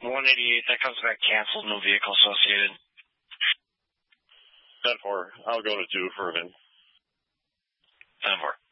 188, that comes back canceled, no vehicle associated. 10-4, I'll go to 2 for him. 10-4.